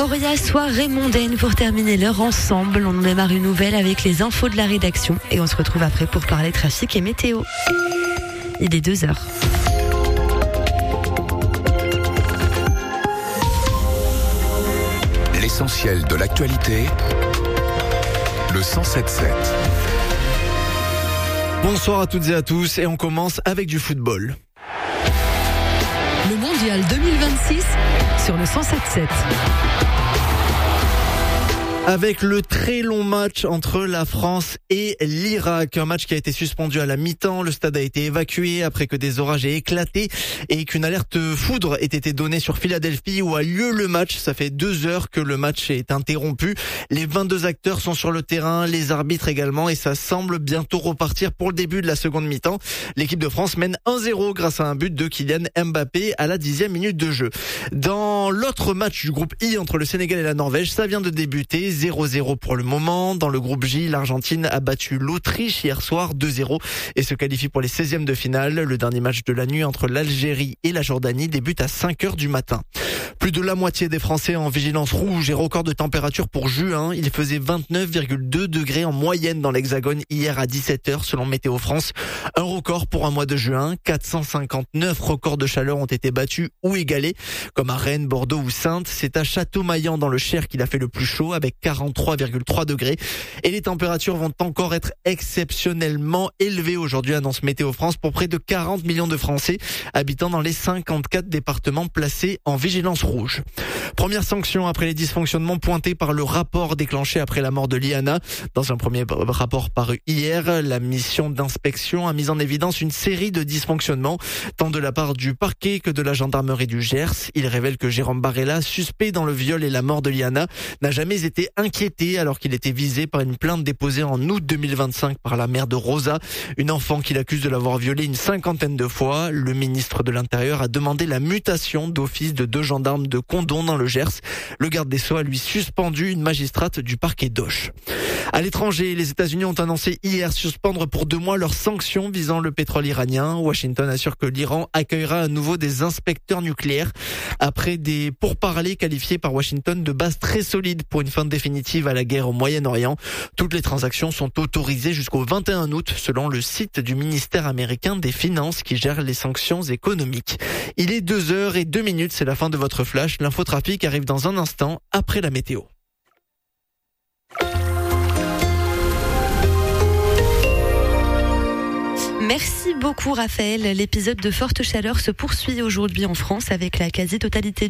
Euphoria, soirée mondaine pour terminer l'heure ensemble. On démarre une nouvelle avec les infos de la rédaction et on se retrouve après pour parler trafic et météo. Il est 2h. L'essentiel de l'actualité, le 107.7. Bonsoir à toutes et à tous et on commence avec du football. Le mondial 2026 sur le 107.7. Avec le très long match entre la France et l'Irak, un match qui a été suspendu à la mi-temps, le stade a été évacué après que des orages aient éclaté et qu'une alerte foudre ait été donnée sur Philadelphie où a lieu le match. Ça fait 2 heures que le match est interrompu. Les 22 acteurs sont sur le terrain, les arbitres également, et ça semble bientôt repartir pour le début de la seconde mi-temps. L'équipe de France mène 1-0 grâce à un but de Kylian Mbappé à la 10e minute de jeu. Dans l'autre match du groupe I entre le Sénégal et la Norvège, ça vient de débuter. 0-0 pour le moment. Dans le groupe J, l'Argentine a battu l'Autriche hier soir 2-0 et se qualifie pour les 16e de finale. Le dernier match de la nuit entre l'Algérie et la Jordanie débute à 5h du matin. Plus de la moitié des Français en vigilance rouge et record de température pour juin. Il faisait 29,2 degrés en moyenne dans l'Hexagone hier à 17h selon Météo France. Un record pour un mois de juin. 459 records de chaleur ont été battus ou égalés, comme à Rennes, Bordeaux ou Saintes. C'est à Château-Maillan dans le Cher qu'il a fait le plus chaud avec 43,3 degrés. Et les températures vont encore être exceptionnellement élevées aujourd'hui, annonce Météo France, pour près de 40 millions de Français habitant dans les 54 départements placés en vigilance rouge. Première sanction après les dysfonctionnements pointés par le rapport déclenché après la mort de Liana. Dans un premier rapport paru hier, la mission d'inspection a mis en évidence une série de dysfonctionnements, tant de la part du parquet que de la gendarmerie du Gers. Il révèle que Jérôme Barella, suspect dans le viol et la mort de Liana, n'a jamais été inquiété alors qu'il était visé par une plainte déposée en août 2025 par la mère de Rosa, une enfant qu'il accuse de l'avoir violée une 50aine de fois. Le ministre de l'Intérieur a demandé la mutation d'office de 2 gendarmes de Condom dans le Gers. Le garde des Sceaux a lui suspendu une magistrate du parquet d'Auch. À l'étranger, les États-Unis ont annoncé hier suspendre pour 2 mois leurs sanctions visant le pétrole iranien. Washington assure que l'Iran accueillera à nouveau des inspecteurs nucléaires après des pourparlers qualifiés par Washington de base très solide pour une fin définitive à la guerre au Moyen-Orient. Toutes les transactions sont autorisées jusqu'au 21 août selon le site du ministère américain des Finances qui gère les sanctions économiques. Il est 2h02, c'est la fin de votre flash. L'infotrafic arrive dans un instant après la météo. Merci beaucoup Raphaël. L'épisode de forte chaleur se poursuit aujourd'hui en France avec la quasi-totalité